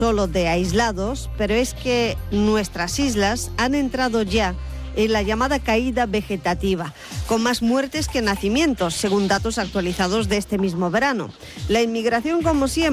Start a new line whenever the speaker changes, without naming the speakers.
solo de aislados, pero es que nuestras islas han entrado ya en la llamada caída vegetativa, con más muertes que nacimientos, según datos actualizados de este mismo verano. La inmigración, como siempre,